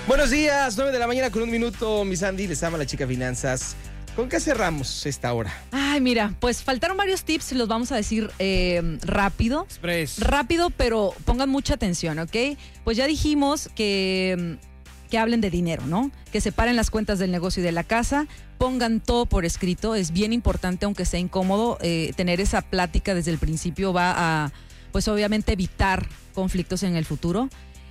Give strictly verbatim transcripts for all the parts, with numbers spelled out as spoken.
Buenos días, nueve de la mañana con un minuto. Mi Sandy, les ama la chica finanzas. ¿Con qué cerramos esta hora? Ay, mira, pues faltaron varios tips y los vamos a decir eh, rápido. Express. Rápido, pero pongan mucha atención, ¿ok? Pues ya dijimos que, que hablen de dinero, ¿no? Que separen las cuentas del negocio y de la casa, pongan todo por escrito. Es bien importante, aunque sea incómodo, eh, tener esa plática desde el principio va a, pues obviamente, evitar conflictos en el futuro.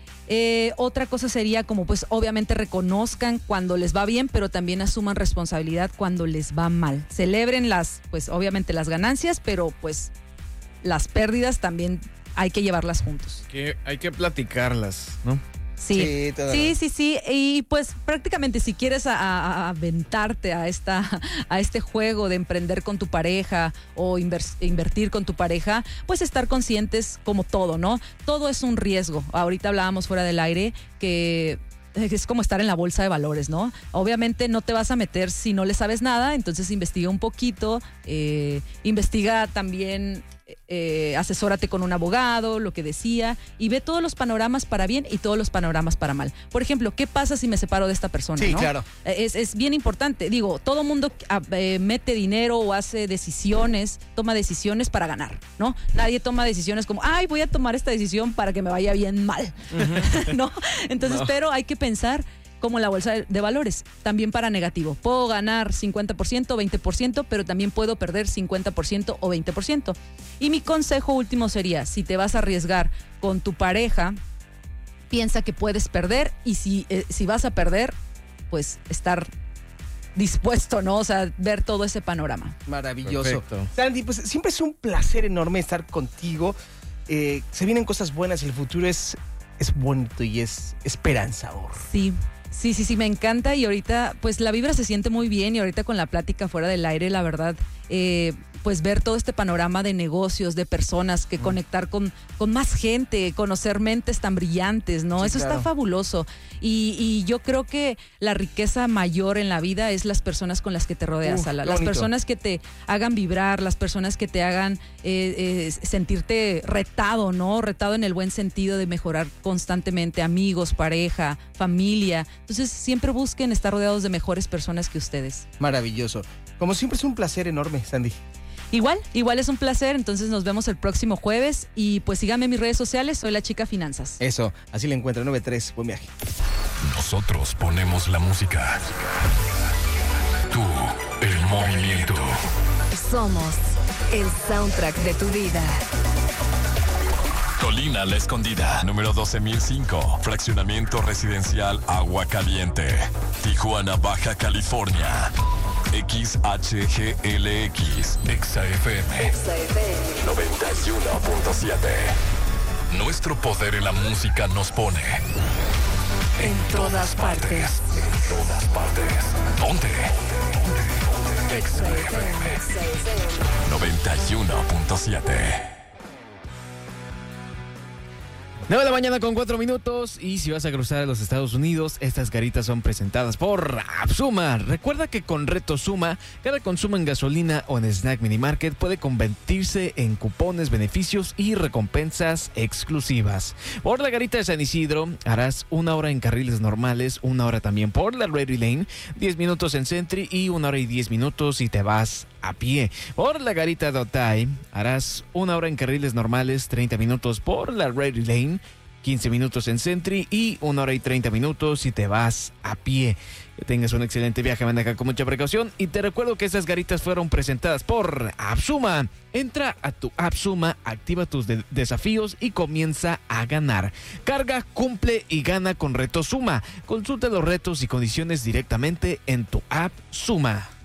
Eh, otra cosa sería como pues obviamente reconozcan cuando les va bien, pero también asuman responsabilidad cuando les va mal. Celebren las, pues obviamente las ganancias, pero pues las pérdidas también hay que llevarlas juntos. Que hay que platicarlas, ¿no? Sí, Sí, sí, sí, sí, y pues prácticamente si quieres a, a, a aventarte a esta, a este juego de emprender con tu pareja o inver, invertir con tu pareja, pues estar conscientes como todo, ¿no? Todo es un riesgo. Ahorita hablábamos fuera del aire que es como estar en la bolsa de valores, ¿no? Obviamente no te vas a meter si no le sabes nada, entonces investiga un poquito, eh, investiga también, eh, asesórate con un abogado, lo que decía, y ve todos los panoramas para bien y todos los panoramas para mal. Por ejemplo, ¿qué pasa si me separo de esta persona? Sí, ¿no? claro. Es, es bien importante. Digo, todo mundo eh, mete dinero o hace decisiones, toma decisiones para ganar, ¿no? Nadie toma decisiones como, ay, voy a tomar esta decisión para que me vaya bien mal, uh-huh. ¿no? Entonces, no. Pero hay que pensar como la bolsa de valores, también para negativo. Puedo ganar cincuenta por ciento, veinte por ciento, pero también puedo perder cincuenta por ciento o veinte por ciento. Y mi consejo último sería, si te vas a arriesgar con tu pareja, piensa que puedes perder y si, eh, si vas a perder, pues estar dispuesto, ¿no? O sea, ver todo ese panorama. Maravilloso. Perfecto. Sandy, pues siempre es un placer enorme estar contigo. Eh, se vienen cosas buenas, el futuro es, es bonito y es esperanzador. Sí. Sí, sí, sí, me encanta y ahorita pues la vibra se siente muy bien y ahorita con la plática fuera del aire, la verdad, eh, pues ver todo este panorama de negocios, de personas, que mm. conectar con, con más gente, conocer mentes tan brillantes, ¿no? Sí, Eso claro. Está fabuloso y, y yo creo que la riqueza mayor en la vida es las personas con las que te rodeas, uh, Ala. Las personas que te hagan vibrar, las personas que te hagan eh, eh, sentirte retado, ¿no? Retado en el buen sentido de mejorar constantemente, amigos, pareja, familia. Entonces siempre busquen estar rodeados de mejores personas que ustedes. Maravilloso. Como siempre es un placer enorme, Sandy. Igual, igual es un placer, entonces nos vemos el próximo jueves y pues síganme en mis redes sociales, soy la chica finanzas. Eso, así la encuentro, nueve tres, buen viaje. Nosotros ponemos la música. Tú, el movimiento. Somos el soundtrack de tu vida. Colina La Escondida, número doce mil cinco, fraccionamiento residencial Agua Caliente, Tijuana, Baja California. X H G L X, Exa F M, Exa F M noventa y uno punto siete. Nuestro poder en la música nos pone en todas partes. En todas partes. ¿Dónde? Exa F M noventa y uno punto siete. nueve de la mañana con cuatro minutos y si vas a cruzar a los Estados Unidos, estas garitas son presentadas por Absuma. Recuerda que con Reto Suma, cada consumo en gasolina o en Snack Mini Market puede convertirse en cupones, beneficios y recompensas exclusivas. Por la garita de San Isidro, harás una hora en carriles normales, una hora también por la Ready Lane, diez minutos en Sentry y una hora y diez minutos si te vas a pie. Por la garita de Otay, harás una hora en carriles normales, treinta minutos por la Ready Lane, quince minutos en Sentry y una hora y treinta minutos si te vas a pie. Que tengas un excelente viaje, maneja con mucha precaución y te recuerdo que estas garitas fueron presentadas por Absuma. Entra a tu Absuma, activa tus de- desafíos y comienza a ganar. Carga, cumple y gana con Reto Suma. Consulta los retos y condiciones directamente en tu app Suma.